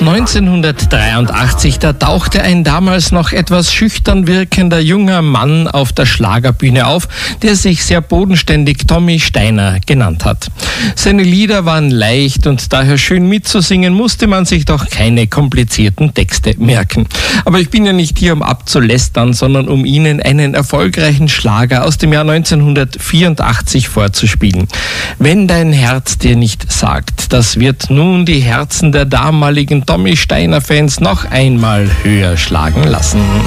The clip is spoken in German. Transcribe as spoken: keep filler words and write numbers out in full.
neunzehnhundertdreiundachtzig, da tauchte ein damals noch etwas schüchtern wirkender junger Mann auf der Schlagerbühne auf, der sich sehr bodenständig Tommy Steiner genannt hat. Seine Lieder waren leicht und daher schön mitzusingen, musste man sich doch keine komplizierten Texte merken. Aber ich bin ja nicht hier, um abzulästern, sondern um Ihnen einen erfolgreichen Schlager aus dem Jahr neunzehnhundertvierundachtzig vorzuspielen. Wenn dein Herz dir nicht sagt, das wird nun die Herzen der damaligen Tommy Steiner Fans noch einmal höher schlagen lassen.